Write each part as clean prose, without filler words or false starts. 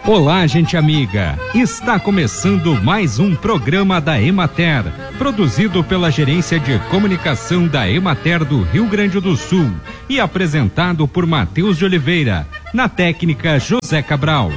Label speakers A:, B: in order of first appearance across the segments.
A: Olá, gente amiga! Está começando mais um programa da Emater, produzido pela Gerência de Comunicação da Emater do Rio Grande do Sul e apresentado por Matheus de Oliveira, na técnica José Cabral.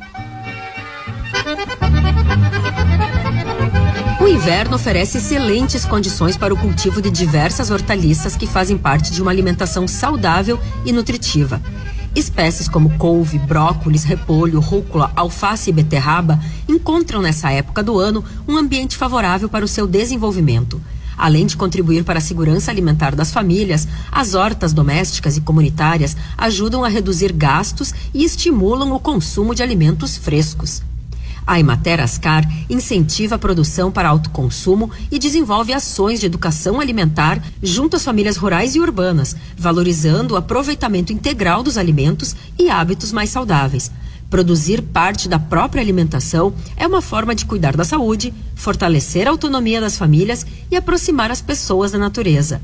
B: O inverno oferece excelentes condições para o cultivo de diversas hortaliças que fazem parte de uma alimentação saudável e nutritiva. Espécies como couve, brócolis, repolho, rúcula, alface e beterraba encontram nessa época do ano um ambiente favorável para o seu desenvolvimento. Além de contribuir para a segurança alimentar das famílias, as hortas domésticas e comunitárias ajudam a reduzir gastos e estimulam o consumo de alimentos frescos. A Emater Ascar incentiva a produção para autoconsumo e desenvolve ações de educação alimentar junto às famílias rurais e urbanas, valorizando o aproveitamento integral dos alimentos e hábitos mais saudáveis. Produzir parte da própria alimentação é uma forma de cuidar da saúde, fortalecer a autonomia das famílias e aproximar as pessoas da natureza.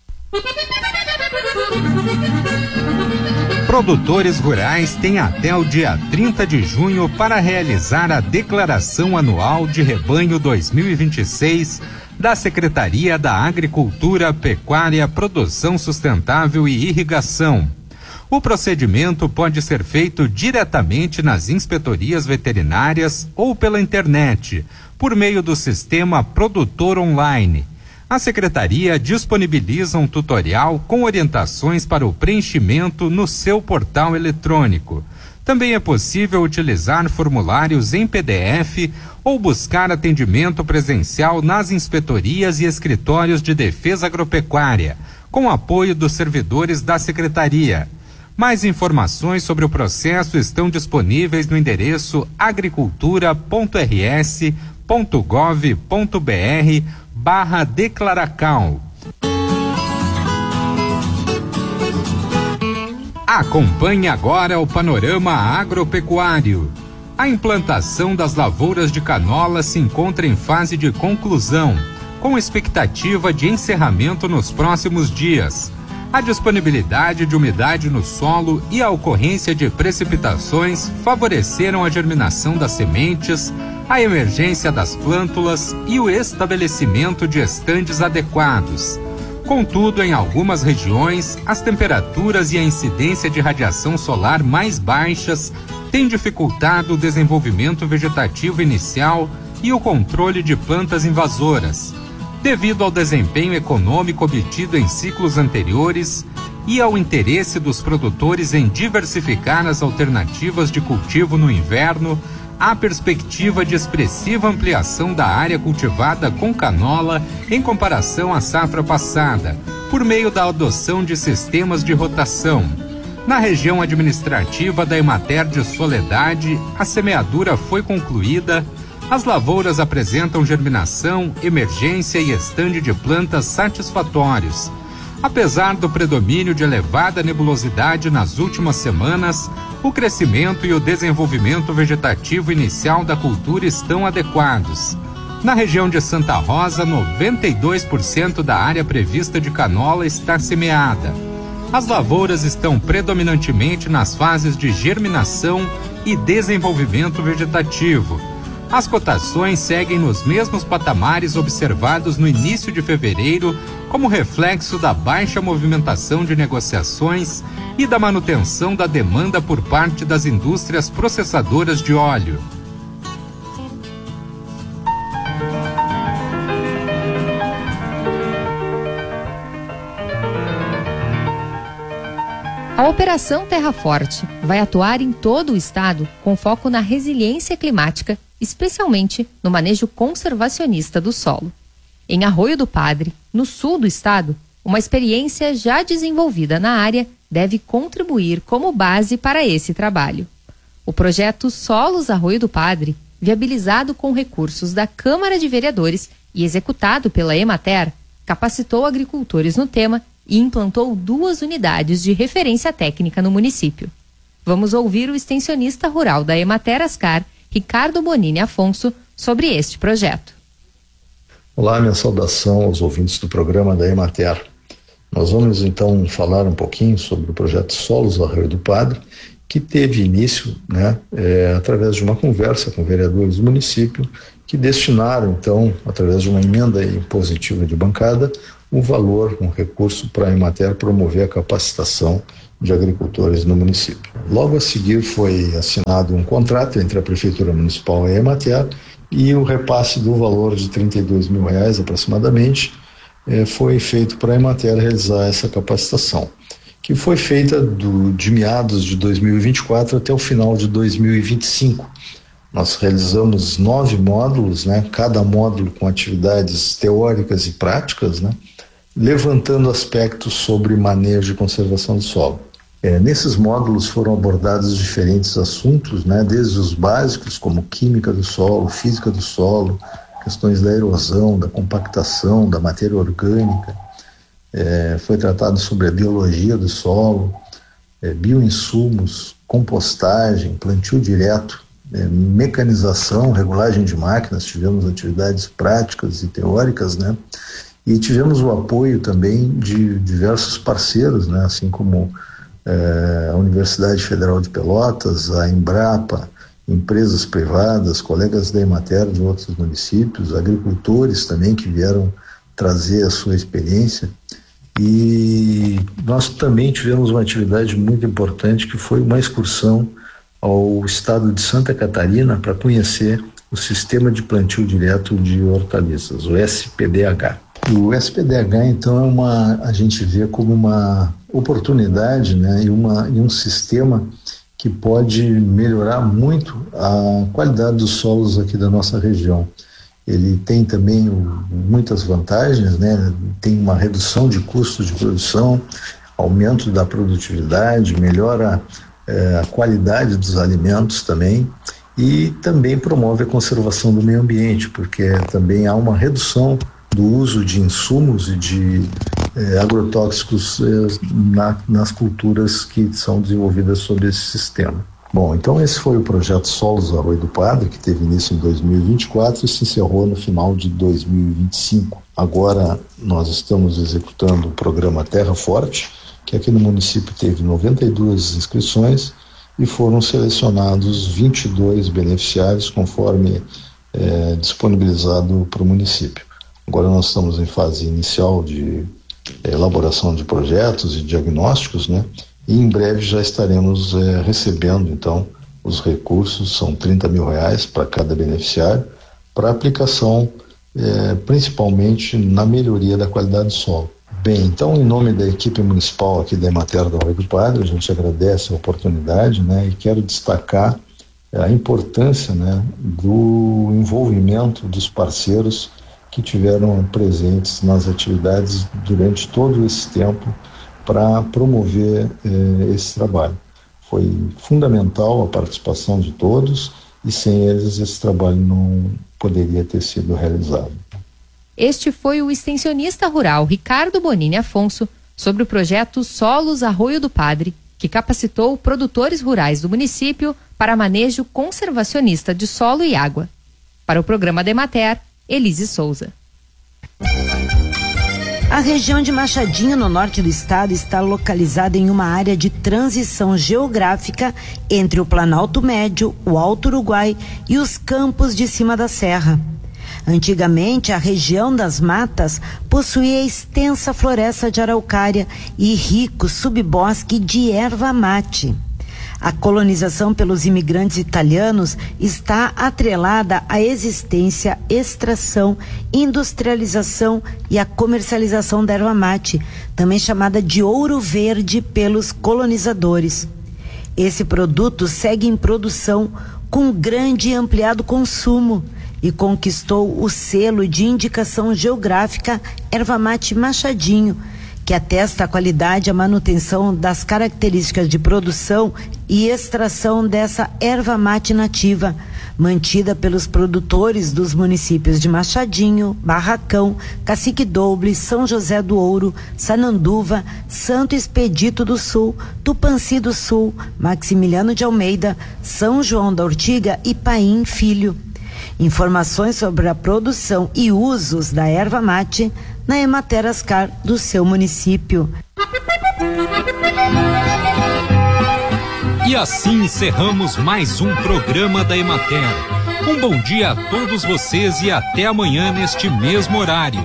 A: Produtores rurais têm até o dia 30 de junho para realizar a Declaração Anual de Rebanho 2026 da Secretaria da Agricultura, Pecuária, Produção Sustentável e Irrigação. O procedimento pode ser feito diretamente nas inspetorias veterinárias ou pela internet, por meio do sistema Produtor Online. A Secretaria disponibiliza um tutorial com orientações para o preenchimento no seu portal eletrônico. Também é possível utilizar formulários em PDF ou buscar atendimento presencial nas inspetorias e escritórios de defesa agropecuária, com apoio dos servidores da Secretaria. Mais informações sobre o processo estão disponíveis no endereço agricultura.rs.gov.br/declaracal. Acompanhe agora o panorama agropecuário. A implantação das lavouras de canola se encontra em fase de conclusão, com expectativa de encerramento nos próximos dias. A disponibilidade de umidade no solo e a ocorrência de precipitações favoreceram a germinação das sementes, a emergência das plântulas e o estabelecimento de estandes adequados. Contudo, em algumas regiões, as temperaturas e a incidência de radiação solar mais baixas têm dificultado o desenvolvimento vegetativo inicial e o controle de plantas invasoras. Devido ao desempenho econômico obtido em ciclos anteriores e ao interesse dos produtores em diversificar as alternativas de cultivo no inverno, há perspectiva de expressiva ampliação da área cultivada com canola em comparação à safra passada, por meio da adoção de sistemas de rotação. Na região administrativa da Emater de Soledade, a semeadura foi concluída. As lavouras apresentam germinação, emergência e estande de plantas satisfatórios. Apesar do predomínio de elevada nebulosidade nas últimas semanas, o crescimento e o desenvolvimento vegetativo inicial da cultura estão adequados. Na região de Santa Rosa, 92% da área prevista de canola está semeada. As lavouras estão predominantemente nas fases de germinação e desenvolvimento vegetativo. As cotações seguem nos mesmos patamares observados no início de fevereiro, como reflexo da baixa movimentação de negociações e da manutenção da demanda por parte das indústrias processadoras de óleo.
C: A Operação Terra Forte vai atuar em todo o estado com foco na resiliência climática, especialmente no manejo conservacionista do solo. Em Arroio do Padre, no sul do estado, uma experiência já desenvolvida na área deve contribuir como base para esse trabalho. O projeto Solos Arroio do Padre, viabilizado com recursos da Câmara de Vereadores e executado pela Emater, capacitou agricultores no tema e implantou 2 unidades de referência técnica no município. Vamos ouvir o extensionista rural da Emater Ascar, Ricardo Bonini Afonso, sobre este projeto.
D: Olá, minha saudação aos ouvintes do programa da Emater. Nós vamos então falar um pouquinho sobre o projeto Solos Arroio do Padre que teve início, né, através de uma conversa com vereadores do município, que destinaram, então, através de uma emenda impositiva de bancada, um valor, um recurso para a Emater promover a capacitação de agricultores no município. Logo a seguir foi assinado um contrato entre a Prefeitura Municipal e a Emater, e o repasse do valor de R$32 mil aproximadamente foi feito para a Emater realizar essa capacitação, que foi feita de meados de 2024 até o final de 2025. Nós realizamos 9 módulos, né, cada módulo com atividades teóricas e práticas, né, levantando aspectos sobre manejo e conservação do solo. Nesses módulos foram abordados diferentes assuntos, né, desde os básicos, como química do solo, física do solo, questões da erosão, da compactação, da matéria orgânica. Foi tratado sobre a biologia do solo, bioinsumos, compostagem, plantio direto, mecanização, regulagem de máquinas. Tivemos atividades práticas e teóricas, né? E tivemos o apoio também de diversos parceiros, né? Assim como a Universidade Federal de Pelotas, a Embrapa, empresas privadas, colegas da Emater de outros municípios, agricultores também que vieram trazer a sua experiência. E nós também tivemos uma atividade muito importante, que foi uma excursão ao estado de Santa Catarina para conhecer o sistema de plantio direto de hortaliças, o SPDH. O SPDH, então, a gente vê como uma oportunidade, né, e um sistema que pode melhorar muito a qualidade dos solos aqui da nossa região. Ele tem também muitas vantagens, né? Tem uma redução de custos de produção, aumento da produtividade, melhora a qualidade dos alimentos também, e também promove a conservação do meio ambiente, porque também há uma redução do uso de insumos e de agrotóxicos nas culturas que são desenvolvidas sob esse sistema. Bom, então esse foi o projeto Solos Arroio do Padre, que teve início em 2024 e se encerrou no final de 2025. Agora nós estamos executando o programa Terra Forte, que aqui no município teve 92 inscrições e foram selecionados 22 beneficiários, conforme disponibilizado para o município. Agora nós estamos em fase inicial de elaboração de projetos e diagnósticos, né? E em breve já estaremos recebendo, então, os recursos. São R$30 mil para cada beneficiário, para aplicação principalmente na melhoria da qualidade do solo. Bem, então, em nome da equipe municipal aqui da Emater do Arroio do Padre, a gente agradece a oportunidade, né? E quero destacar a importância, né, do envolvimento dos parceiros que tiveram presentes nas atividades durante todo esse tempo para promover esse trabalho. Foi fundamental a participação de todos e sem eles esse trabalho não poderia ter sido realizado.
C: Este foi o extensionista rural Ricardo Bonini Afonso sobre o projeto Solos Arroio do Padre, que capacitou produtores rurais do município para manejo conservacionista de solo e água. Para o programa da Emater, Elise Souza.
E: A região de Machadinho, no norte do estado, está localizada em uma área de transição geográfica entre o Planalto Médio, o Alto Uruguai e os campos de cima da serra. Antigamente, a região das matas possuía extensa floresta de araucária e rico subbosque de erva mate. A colonização pelos imigrantes italianos está atrelada à existência, extração, industrialização e a comercialização da erva mate, também chamada de ouro verde pelos colonizadores. Esse produto segue em produção com grande e ampliado consumo e conquistou o selo de indicação geográfica Erva Mate Machadinho, que atesta a qualidade e a manutenção das características de produção e extração dessa erva mate nativa, mantida pelos produtores dos municípios de Machadinho, Barracão, Cacique Doble, São José do Ouro, Sananduva, Santo Expedito do Sul, Tupanci do Sul, Maximiliano de Almeida, São João da Ortiga e Paim Filho. Informações sobre a produção e usos da erva mate na Emater Ascar do seu município.
A: E assim encerramos mais um programa da Emater. Um bom dia a todos vocês e até amanhã neste mesmo horário.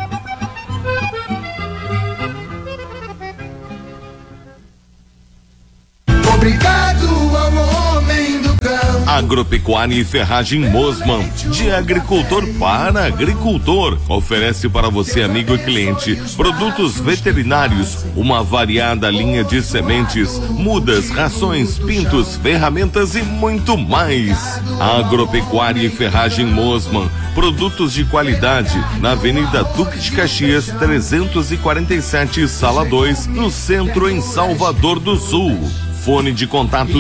F: Obrigado ao homem do campo.
G: Agropecuária e Ferragem Mosman, de agricultor para agricultor, oferece para você, amigo e cliente, produtos veterinários, uma variada linha de sementes, mudas, rações, pintos, ferramentas e muito mais. Agropecuária e Ferragem Mosman, produtos de qualidade, na Avenida Duque de Caxias 347, Sala 2, no centro, em Salvador do Sul. Fone de contato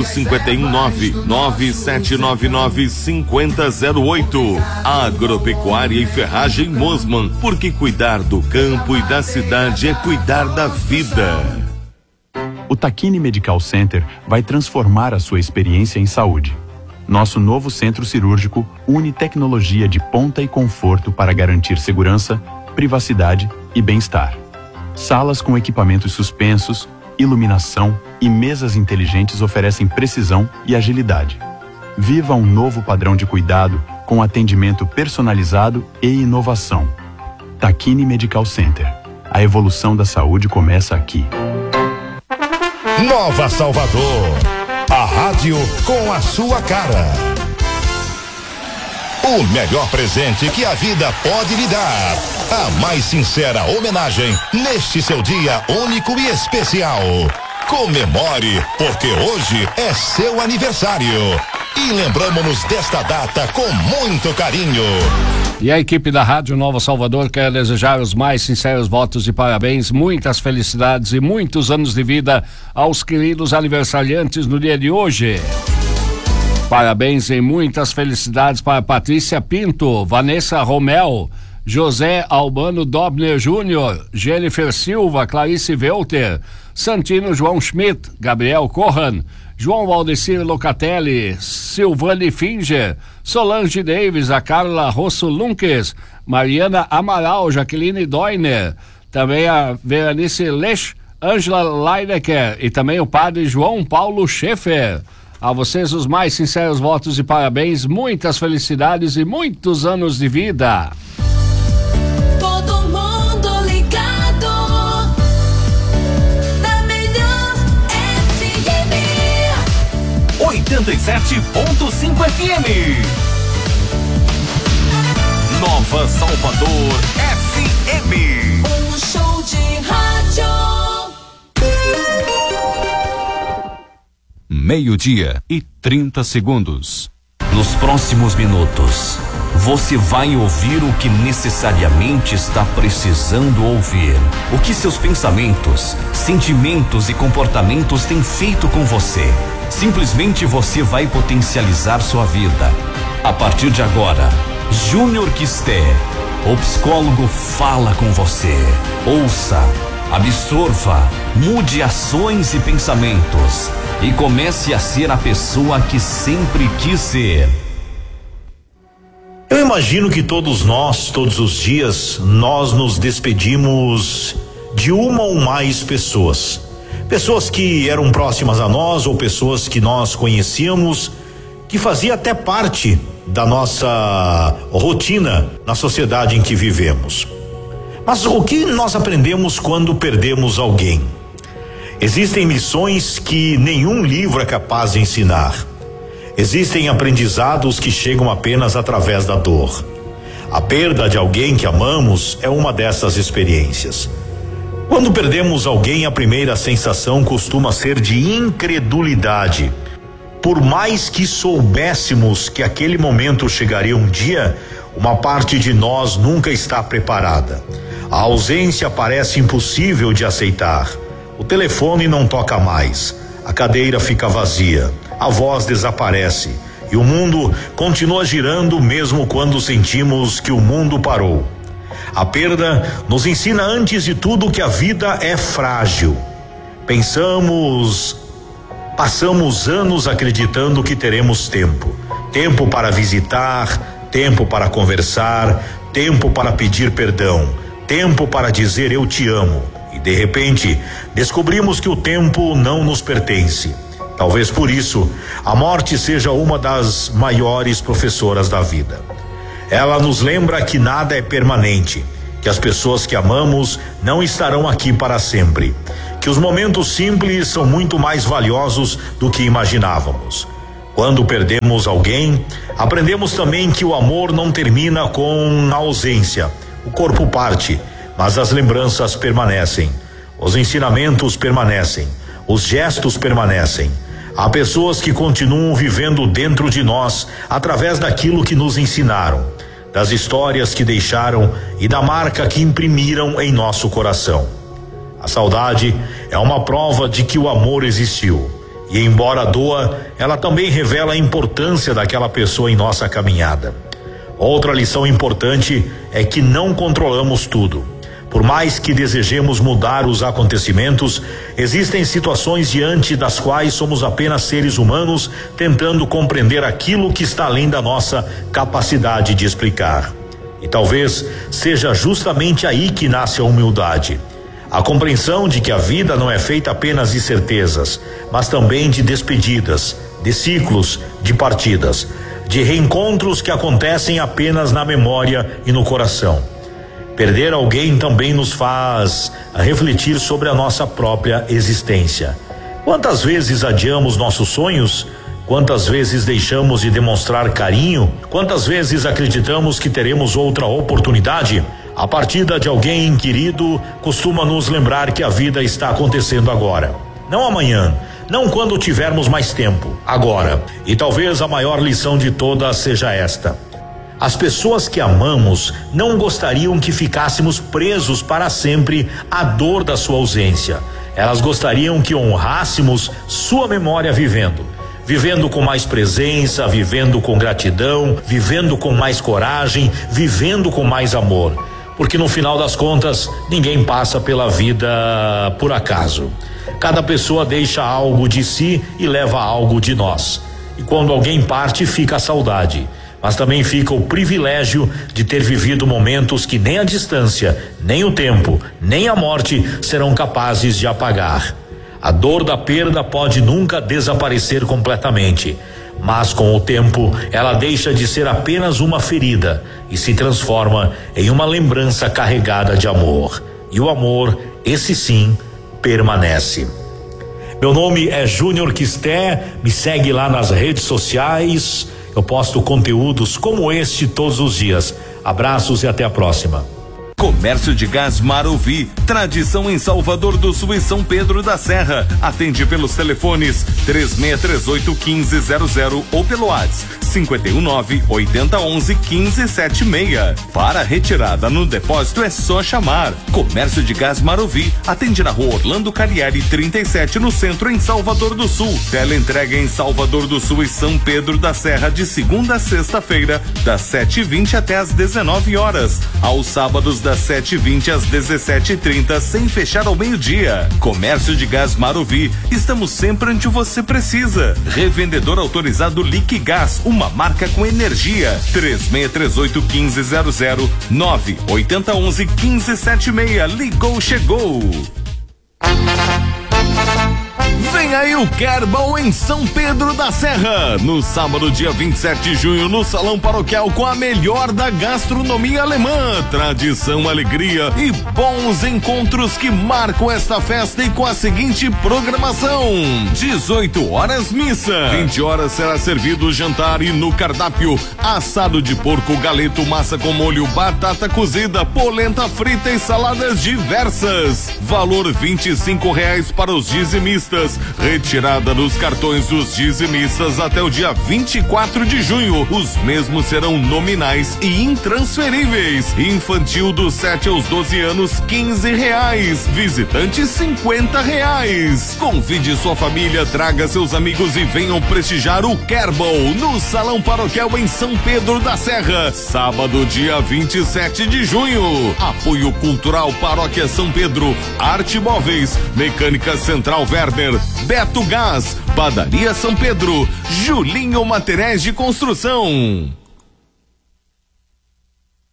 G: 519-9799-5008. Agropecuária e Ferragem Mosman, porque cuidar do campo e da cidade é cuidar da vida.
H: O Takini Medical Center vai transformar a sua experiência em saúde. Nosso novo centro cirúrgico une tecnologia de ponta e conforto para garantir segurança, privacidade e bem-estar. Salas com equipamentos suspensos, iluminação e mesas inteligentes oferecem precisão e agilidade. Viva um novo padrão de cuidado com atendimento personalizado e inovação. Takini Medical Center. A evolução da saúde começa aqui.
I: Nova Salvador. A rádio com a sua cara. O melhor presente que a vida pode lhe dar. A mais sincera homenagem neste seu dia único e especial. Comemore, porque hoje é seu aniversário. E lembramos-nos desta data com muito carinho.
J: E a equipe da Rádio Nova Salvador quer desejar os mais sinceros votos de parabéns, muitas felicidades e muitos anos de vida aos queridos aniversariantes no dia de hoje. Parabéns e muitas felicidades para Patrícia Pinto, Vanessa Romel, José Albano Dobner Júnior, Jennifer Silva, Clarice Welter, Santino João Schmidt, Gabriel Corran, João Valdecir Locatelli, Silvane Finger, Solange Davis, a Carla Rosso Lunques, Mariana Amaral, Jaqueline Doiner, também a Veranice Lech, Ângela Leidecker e também o padre João Paulo Schaefer. A vocês os mais sinceros votos de parabéns, muitas felicidades e muitos anos de vida.
K: Todo mundo ligado na melhor FM
I: 87.5 FM. Nova Salvador FM.
K: Um show de rádio.
A: 12:30.
L: Nos próximos minutos, você vai ouvir o que necessariamente está precisando ouvir. O que seus pensamentos, sentimentos e comportamentos têm feito com você. Simplesmente você vai potencializar sua vida. A partir de agora, Júnior Quisté, o psicólogo, fala com você. Ouça, absorva, mude ações e pensamentos e comece a ser a pessoa que sempre quis ser.
M: Eu imagino que todos nós, todos os dias, nós nos despedimos de uma ou mais pessoas. Pessoas que eram próximas a nós ou pessoas que nós conhecíamos, que fazia até parte da nossa rotina na sociedade em que vivemos. Mas o que nós aprendemos quando perdemos alguém? Existem lições que nenhum livro é capaz de ensinar. Existem aprendizados que chegam apenas através da dor. A perda de alguém que amamos é uma dessas experiências. Quando perdemos alguém, a primeira sensação costuma ser de incredulidade. Por mais que soubéssemos que aquele momento chegaria um dia, uma parte de nós nunca está preparada. A ausência parece impossível de aceitar. O telefone não toca mais, a cadeira fica vazia, a voz desaparece e o mundo continua girando mesmo quando sentimos que o mundo parou. A perda nos ensina antes de tudo que a vida é frágil. Passamos anos acreditando que teremos tempo para visitar, tempo para conversar, tempo para pedir perdão, tempo para dizer eu te amo. E de repente, descobrimos que o tempo não nos pertence. Talvez por isso a morte seja uma das maiores professoras da vida. Ela nos lembra que nada é permanente, que as pessoas que amamos não estarão aqui para sempre, que os momentos simples são muito mais valiosos do que imaginávamos. Quando perdemos alguém, aprendemos também que o amor não termina com a ausência. O corpo parte, mas as lembranças permanecem, os ensinamentos permanecem, os gestos permanecem. Há pessoas que continuam vivendo dentro de nós através daquilo que nos ensinaram, das histórias que deixaram e da marca que imprimiram em nosso coração. A saudade é uma prova de que o amor existiu. E embora doa, ela também revela a importância daquela pessoa em nossa caminhada. Outra lição importante é que não controlamos tudo. Por mais que desejemos mudar os acontecimentos, existem situações diante das quais somos apenas seres humanos tentando compreender aquilo que está além da nossa capacidade de explicar. E talvez seja justamente aí que nasce a humildade. A compreensão de que a vida não é feita apenas de certezas, mas também de despedidas, de ciclos, de partidas, de reencontros que acontecem apenas na memória e no coração. Perder alguém também nos faz refletir sobre a nossa própria existência. Quantas vezes adiamos nossos sonhos? Quantas vezes deixamos de demonstrar carinho? Quantas vezes acreditamos que teremos outra oportunidade? A partida de alguém querido costuma nos lembrar que a vida está acontecendo agora. Não amanhã, não quando tivermos mais tempo, agora. E talvez a maior lição de todas seja esta: as pessoas que amamos não gostariam que ficássemos presos para sempre à dor da sua ausência. Elas gostariam que honrássemos sua memória vivendo com mais presença, vivendo com gratidão, vivendo com mais coragem, vivendo com mais amor. Porque no final das contas, ninguém passa pela vida por acaso. Cada pessoa deixa algo de si e leva algo de nós. E quando alguém parte, fica a saudade. Mas também fica o privilégio de ter vivido momentos que nem a distância, nem o tempo, nem a morte serão capazes de apagar. A dor da perda pode nunca desaparecer completamente, mas com o tempo ela deixa de ser apenas uma ferida e se transforma em uma lembrança carregada de amor. E o amor, esse sim, permanece. Meu nome é Júnior Quisté, me segue lá nas redes sociais. Eu posto conteúdos como este todos os dias. Abraços e até a próxima.
G: Comércio de Gás Marovi, tradição em Salvador do Sul e São Pedro da Serra. Atende pelos telefones 3638-1500 ou pelo WhatsApp 519-8011-1576. Para retirada no depósito é só chamar. Comércio de Gás Marovi, atende na rua Orlando Carieri 37 no centro em Salvador do Sul. Teleentrega em Salvador do Sul e São Pedro da Serra de segunda a sexta-feira, das 7h20 até as 19 horas. Aos sábados das 7h20 às 17h30, sem fechar ao meio-dia. Comércio de Gás Marovi, estamos sempre onde você precisa. Revendedor autorizado Liquigás, uma marca com energia. 3638-1500, 98011-1576. Ligou, chegou. Vem aí o Kerbal em São Pedro da Serra, no sábado, dia 27 de junho, no Salão Paroquial, com a melhor da gastronomia alemã, tradição, alegria e bons encontros que marcam esta festa, e com a seguinte programação: 18 horas missa, 20 horas será servido o jantar, e no cardápio assado de porco, galeto, massa com molho, batata cozida, polenta frita e saladas diversas. Valor R$25 para os dizimistas. Retirada nos cartões dos dizimistas até o dia 24 de junho. Os mesmos serão nominais e intransferíveis. Infantil dos 7 aos 12 anos, R$15. Visitantes, R$50. Convide sua família, traga seus amigos e venham prestigiar o Kerbal no Salão Paroquial em São Pedro da Serra. Sábado, dia 27 de junho. Apoio Cultural Paróquia São Pedro, Arte Móveis, Mecânica Central Werner, Beto Gás, Padaria São Pedro, Julinho Materiais de Construção.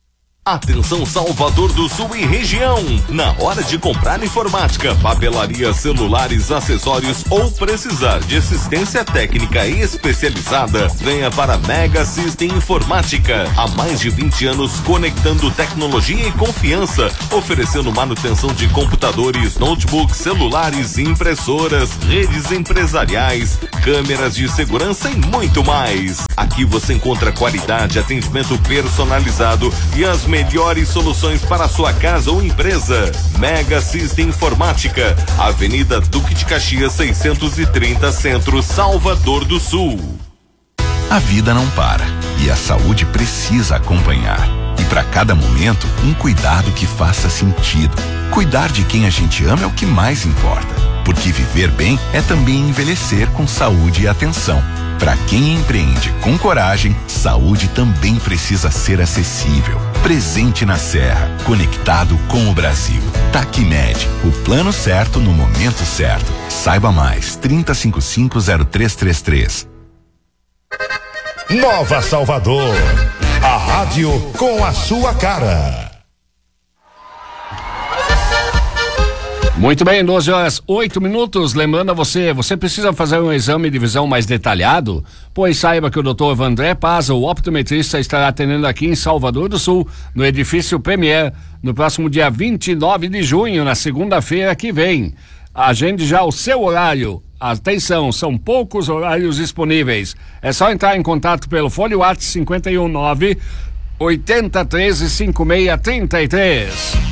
G: Atenção Salvador do Sul e região. Na hora de comprar informática, papelaria, celulares, acessórios ou precisar de assistência técnica especializada, venha para Mega System Informática. Há mais de 20 anos conectando tecnologia e confiança, oferecendo manutenção de computadores, notebooks, celulares, impressoras, redes empresariais, câmeras de segurança e muito mais. Aqui você encontra qualidade, atendimento personalizado e as melhores soluções para a sua casa ou empresa. Mega System Informática, Avenida Duque de Caxias 630 Centro, Salvador do Sul.
N: A vida não para e a saúde precisa acompanhar. E para cada momento, um cuidado que faça sentido. Cuidar de quem a gente ama é o que mais importa, porque viver bem é também envelhecer com saúde e atenção. Para quem empreende com coragem, saúde também precisa ser acessível. Presente na Serra, conectado com o Brasil. Tacmed, o plano certo no momento certo. Saiba mais, 3055-0333.
I: Nova Salvador, a rádio com a sua cara.
J: Muito bem, 12h08. Lembrando a você precisa fazer um exame de visão mais detalhado? Pois saiba que o Dr. Vandré Paz, o optometrista, estará atendendo aqui em Salvador do Sul, no edifício Premier, no próximo dia 29 de junho, na segunda-feira que vem. Agende já o seu horário. Atenção, são poucos horários disponíveis. É só entrar em contato pelo fone WhatsApp 519 8013 5633.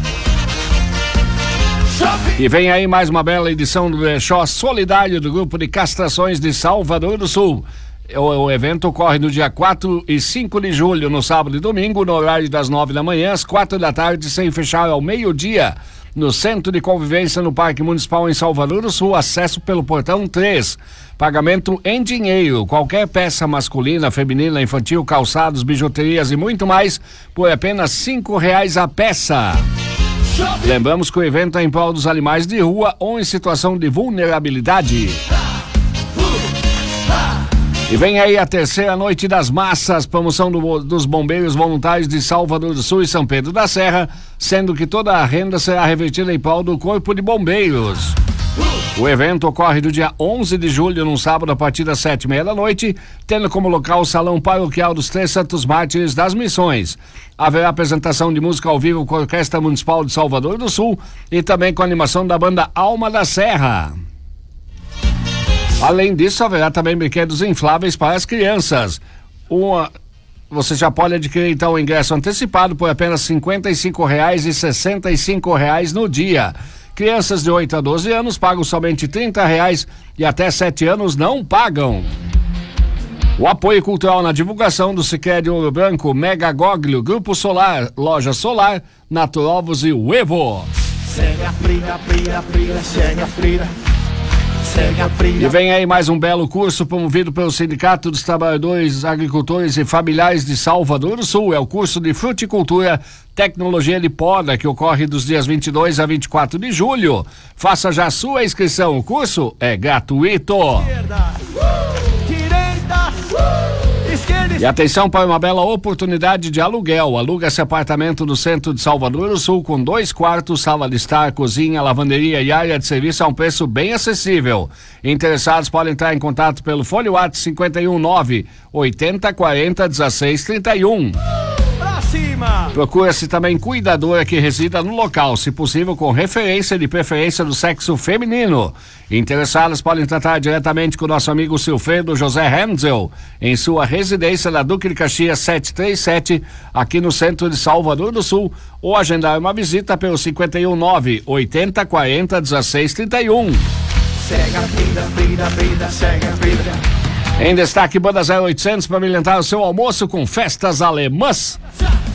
J: E vem aí mais uma bela edição do brechó solidário do Grupo de Castrações de Salvador do Sul. O evento ocorre no dia 4 e 5 de julho, no sábado e domingo, no horário das 9 da manhã às 4 da tarde, sem fechar ao meio-dia, no Centro de Convivência no Parque Municipal em Salvador do Sul, acesso pelo portão 3. Pagamento em dinheiro, qualquer peça masculina, feminina, infantil, calçados, bijuterias e muito mais, por apenas R$5 a peça. Lembramos que o evento é em prol dos animais de rua ou em situação de vulnerabilidade. E vem aí a terceira noite das massas, promoção dos bombeiros voluntários de Salvador do Sul e São Pedro da Serra, sendo que toda a renda será revertida em prol do Corpo de Bombeiros. O evento ocorre do dia 11 de julho, num sábado, a partir das 7h30 da noite, tendo como local o Salão Paroquial dos Três Santos Mártires das Missões. Haverá apresentação de música ao vivo com a Orquestra Municipal de Salvador do Sul e também com a animação da banda Alma da Serra. Além disso, haverá também brinquedos infláveis para as crianças. Você já pode adquirir então o ingresso antecipado por apenas R$55 e R$65 no dia. Crianças de 8 a 12 anos pagam somente R$30 e até 7 anos não pagam. O apoio cultural na divulgação do Sicredi Ouro Branco, Mega Goglio, Grupo Solar, Loja Solar, Naturovos e Uevo. E vem aí mais um belo curso promovido pelo Sindicato dos Trabalhadores, Agricultores e Familiares de Salvador do Sul. É o curso de Fruticultura, Tecnologia de Poda, que ocorre dos dias 22 a 24 de julho. Faça já sua inscrição. O curso é gratuito. E atenção para uma bela oportunidade de aluguel. Aluga-se apartamento no centro de Salvador do Sul com 2 quartos, sala de estar, cozinha, lavanderia e área de serviço a um preço bem acessível. Interessados podem entrar em contato pelo fone WhatsApp 519 8040 1631. Procura-se também cuidadora que resida no local, se possível com referência de preferência do sexo feminino. Interessadas podem tratar diretamente com o nosso amigo Silfredo José Hemzel, em sua residência na Duque de Caxias 737, aqui no centro de Salvador do Sul, ou agendar uma visita pelo 519 8040 1631. Em destaque, Banda 0800 para brilhantar o seu almoço com festas alemãs.